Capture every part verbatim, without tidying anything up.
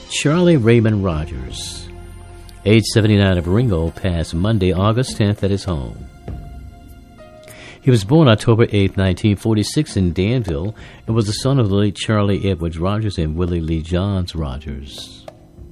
Charlie Raymond Rogers, age seventy-nine, of Ringo, passed Monday, August tenth at his home. He was born October eighth, nineteen forty-six in Danville, and was the son of the late Charlie Edwards Rogers and Willie Lee Johns Rogers.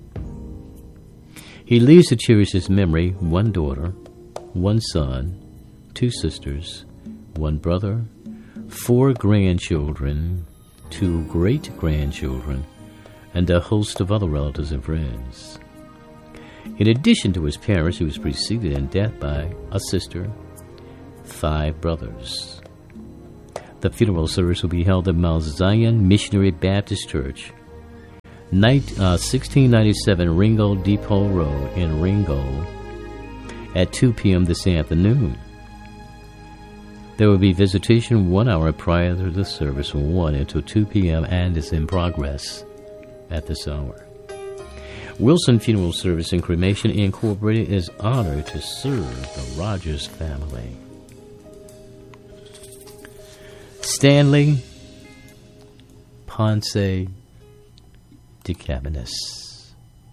He leaves to cherish his memory one daughter, one son, two sisters, one brother, four grandchildren, two great-grandchildren, and a host of other relatives and friends. In addition to his parents, he was preceded in death by a sister, five brothers. The funeral service will be held at Mount Zion Missionary Baptist Church, night, uh, sixteen ninety-seven Ringo Depot Road in Ringo, at two p.m. this afternoon. There will be visitation one hour prior to the service from one until two p.m. and is in progress at this hour. Wilson Funeral Service and Cremation Incorporated is honored to serve the Rogers family. Stanley Ponce de Cabanis,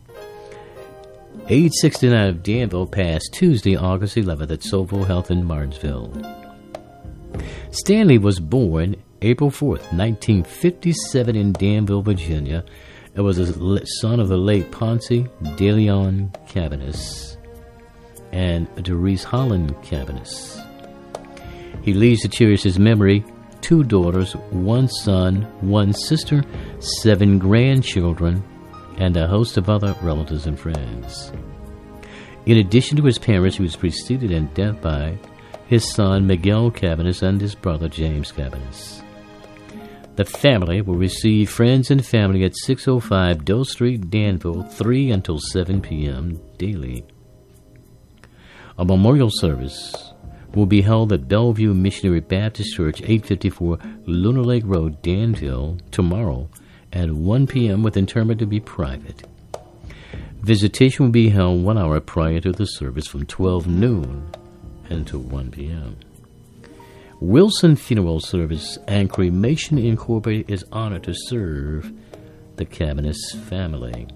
age sixty-nine, of Danville, passed Tuesday, August eleventh at Sovo Health in Martinsville. Stanley was born April fourth, nineteen fifty-seven in Danville, Virginia, and was a son of the late Ponce de Leon Cabanis and Doris Holland Cabanis. He leaves to cherish his memory two daughters, one son, one sister, seven grandchildren, and a host of other relatives and friends. In addition to his parents, he was preceded in death by his son Miguel Cabanis and his brother James Cabanis. The family will receive friends and family at six oh five Doe Street, Danville, three until seven p.m. daily. A memorial service will be held at Bellevue Missionary Baptist Church, eight fifty-four Lunar Lake Road, Danville, tomorrow at one p.m. with interment to be private. Visitation will be held one hour prior to the service from twelve noon until one p.m. Wilson Funeral Service and Cremation Incorporated is honored to serve the Cabanis family.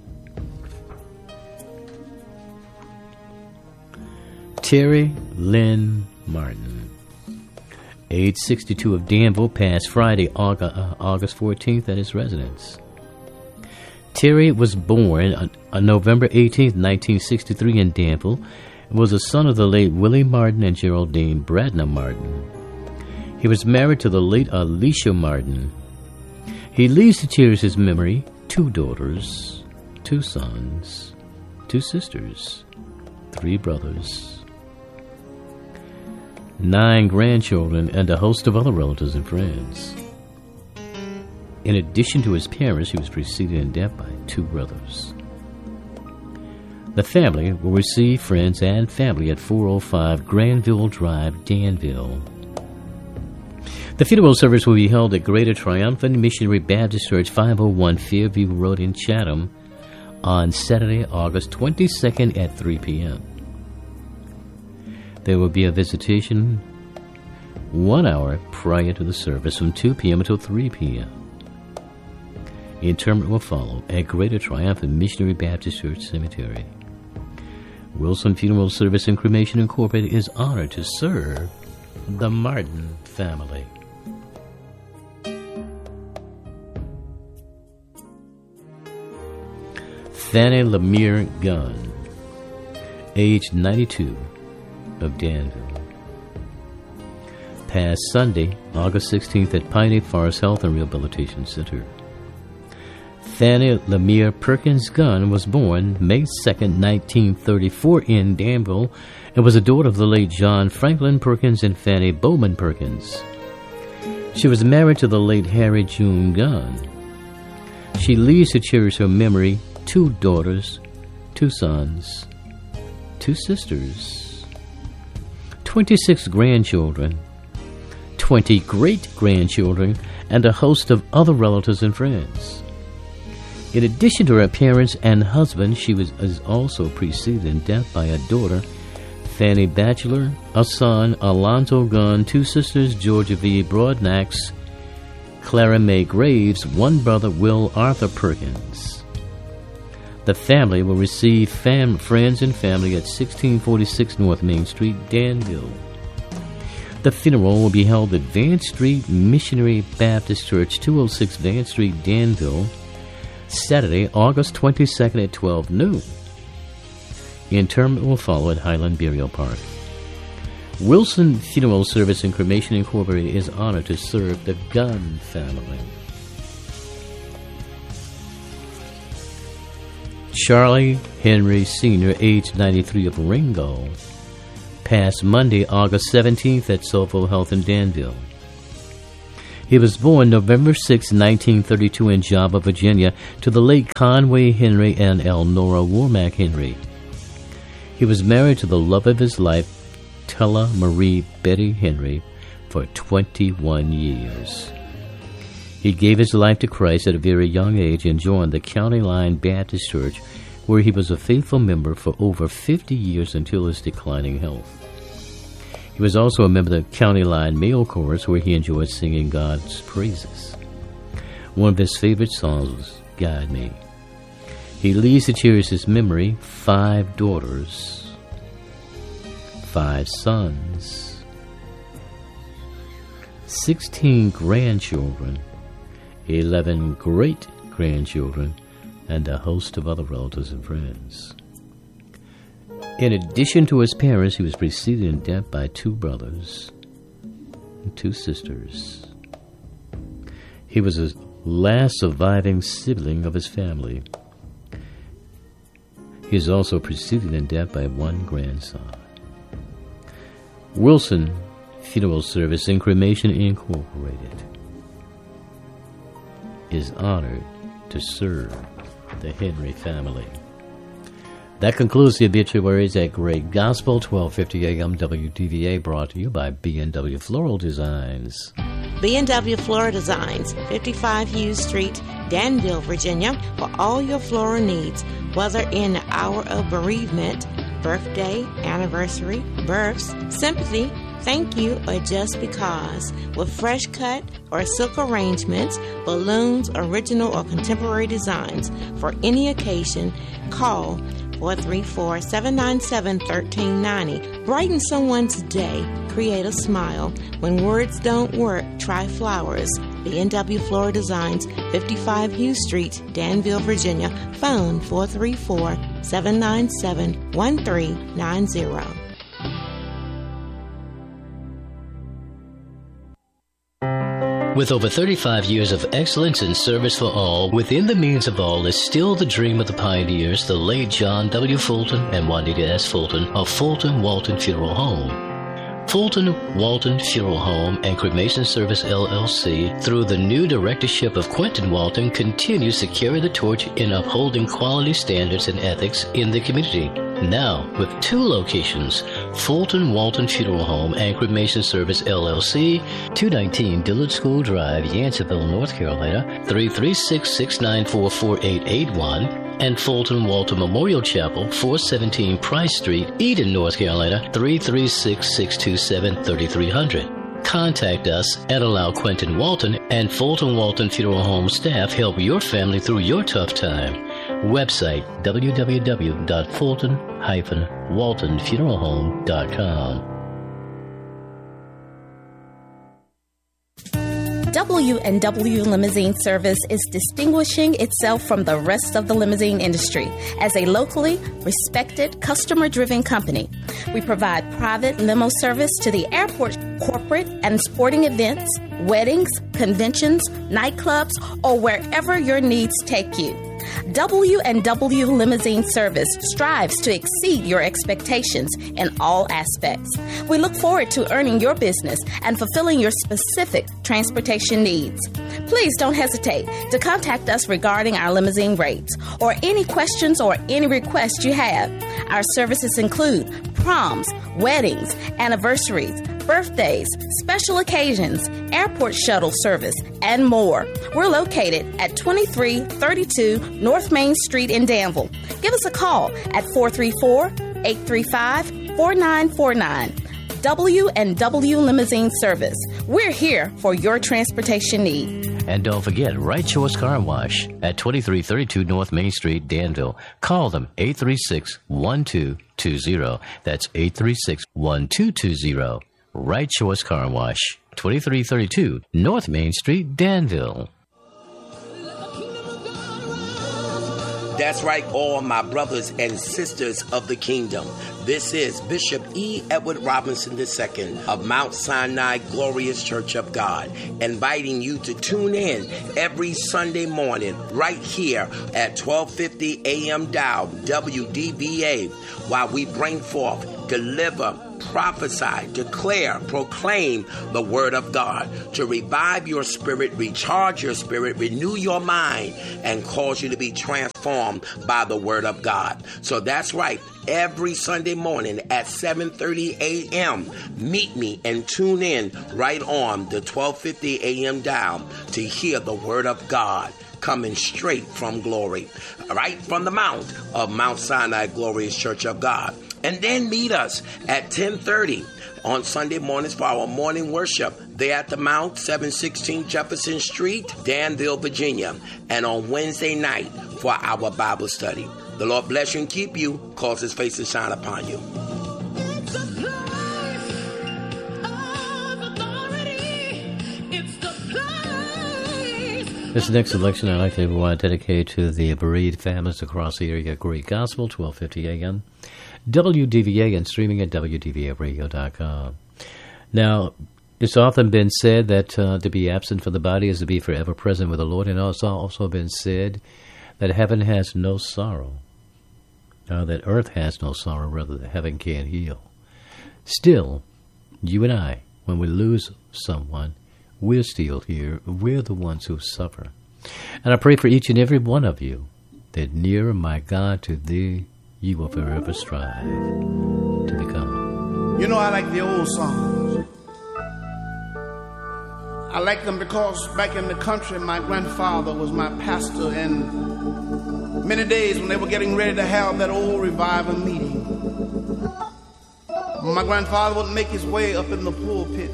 Terry Lynn Martin, age sixty-two, of Danville, passed Friday, August fourteenth at his residence. Terry was born on, on November eighteenth, nineteen sixty-three in Danville, and was a son of the late Willie Martin and Geraldine Bradna Martin. He was married to the late Alicia Martin. He leaves to cherish his memory two daughters, two sons, two sisters, three brothers, nine grandchildren, and a host of other relatives and friends. In addition to his parents, he was preceded in death by two brothers. The family will receive friends and family at four oh five Granville Drive, Danville. The funeral service will be held at Greater Triumphant Missionary Baptist Church, five oh one Fairview Road in Chatham, on Saturday, August twenty-second at three p.m. There will be a visitation one hour prior to the service from two p.m. until three p.m. Interment will follow at Greater Triumphant Missionary Baptist Church Cemetery. Wilson Funeral Service and Cremation Incorporated is honored to serve the Martin family. Fannie Lemire Gunn, age ninety-two, of Danville, passed Sunday, August sixteenth at Piney Forest Health and Rehabilitation Center. Fannie Lemire Perkins Gunn was born May second, nineteen thirty-four in Danville, and was a daughter of the late John Franklin Perkins and Fannie Bowman Perkins. She was married to the late Harry June Gunn. She leaves to cherish her memory two daughters, two sons, two sisters, twenty-six grandchildren, twenty great-grandchildren, and a host of other relatives and friends. In addition to her parents and husband, she was is also preceded in death by a daughter, Fanny Batchelor, a son, Alonzo Gunn, two sisters, Georgia V. Broadnax, Clara May Graves, one brother, Will Arthur Perkins. The family will receive fam- friends and family at sixteen forty-six North Main Street, Danville. The funeral will be held at Vance Street Missionary Baptist Church, two oh six Vance Street, Danville, Saturday, August twenty-second at twelve noon. Interment will follow at Highland Burial Park. Wilson Funeral Service and Cremation Incorporated is honored to serve the Gunn family. Charlie Henry Senior, age ninety-three, of Ringo, passed Monday, August seventeenth at Soulful Health in Danville. He was born November sixth, nineteen thirty-two in Java, Virginia, to the late Conway Henry and Elnora Womack Henry. He was married to the love of his life, Tella Marie Betty Henry, for twenty-one years. He gave his life to Christ at a very young age and joined the County Line Baptist Church, where he was a faithful member for over fifty years until his declining health. He was also a member of the County Line Male Chorus, where he enjoyed singing God's praises. One of his favorite songs was Guide Me. He leaves to cherish his memory five daughters, five sons, sixteen grandchildren, eleven great-grandchildren, and a host of other relatives and friends. In addition to his parents, he was preceded in death by two brothers and two sisters. He was the last surviving sibling of his family. He is also preceded in death by one grandson. Wilson Funeral Service and Cremation Incorporated is honored to serve the Henry family. That concludes the obituaries at Great Gospel, twelve fifty A M W D V A, brought to you by B and W Floral Designs. B and W Floral Designs, fifty-five Hughes Street, Danville, Virginia, for all your floral needs, whether in the hour of bereavement, birthday, anniversary, births, sympathy, thank you, or just because. With fresh cut or silk arrangements, balloons, original or contemporary designs for any occasion, call four three four, seven nine seven, one three nine zero. Brighten someone's day. Create a smile. When words don't work, try flowers. B and W Floral Designs, fifty-five Hughes Street, Danville, Virginia. Phone four three four, seven nine seven, one three nine zero. With over thirty-five years of excellence and service for all, within the means of all is still the dream of the pioneers, the late John W. Fulton and Juanita S. Fulton of Fulton Walton Funeral Home. Fulton Walton Funeral Home and Cremation Service, L L C, through the new directorship of Quentin Walton, continues to carry the torch in upholding quality standards and ethics in the community. Now, with two locations, Fulton Walton Funeral Home and Cremation Service, L L C, two nineteen Dillard School Drive, Yanceyville, North Carolina, three three six, six nine four, four eight eight one, and Fulton Walton Memorial Chapel, four seventeen Price Street, Eden, North Carolina, three three six, six two seven, three three zero zero. Contact us and allow Quentin Walton and Fulton Walton Funeral Home staff help your family through your tough time. Website w w w dot fulton dash walton funeral home dot com. W and W Limousine Service is distinguishing itself from the rest of the limousine industry as a locally respected, customer-driven company. We provide private limo service to the airport, corporate and sporting events, weddings, conventions, nightclubs, or wherever your needs take you. W and W Limousine Service strives to exceed your expectations in all aspects. We look forward to earning your business and fulfilling your specific transportation needs. Please don't hesitate to contact us regarding our limousine rates or any questions or any requests you have. Our services include proms, weddings, anniversaries, birthdays, special occasions, airport shuttle service, and more. We're located at twenty-three thirty-two North Main Street in Danville. Give us a call at four three four, eight three five, four nine four nine. W and W Limousine Service. We're here for your transportation need. And don't forget, Right Choice Car Wash at twenty-three thirty-two North Main Street, Danville. Call them, eight three six, one two two zero. That's eight three six, one two two zero. Right Choice Car Wash, twenty-three thirty-two North Main Street, Danville. That's right, all my brothers and sisters of the kingdom. This is Bishop E. Edward Robinson the Second of Mount Sinai Glorious Church of God, inviting you to tune in every Sunday morning right here at twelve fifty a.m. dial W D B A while we bring forth, deliver, prophesy, declare, proclaim the word of God to revive your spirit, recharge your spirit, renew your mind, and cause you to be transformed by the word of God. So that's right. Every Sunday morning at seven thirty a.m., meet me and tune in right on the twelve fifty a.m. dial to hear the word of God coming straight from glory, right from the mount of Mount Sinai Glorious Church of God. And then meet us at ten thirty on Sunday mornings for our morning worship there at the Mount, seven sixteen Jefferson Street, Danville, Virginia. And on Wednesday night for our Bible study. The Lord bless you and keep you, cause his face to shine upon you. It's a place of authority. It's the place. This next selection I'd like to want to dedicate to the bereaved families across the area. Great Gospel, twelve fifty a.m. W D V A and streaming at W D V A radio dot com. Now, it's often been said that uh, to be absent from the body is to be forever present with the Lord, and it's also been said that heaven has no sorrow, uh, that earth has no sorrow, rather that heaven can't heal. Still, you and I, when we lose someone, we're still here. We're the ones who suffer. And I pray for each and every one of you that nearer, my God, to thee you will forever strive to become. You know, I like the old songs. I like them because back in the country, my grandfather was my pastor, and many days when they were getting ready to have that old revival meeting, my grandfather would make his way up in the pulpit,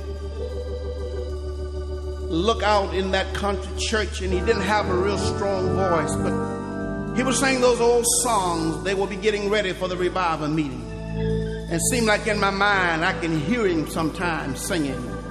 look out in that country church, and he didn't have a real strong voice, but he was singing those old songs. They will be getting ready for the revival meeting. And it seemed like in my mind I can hear him sometimes singing.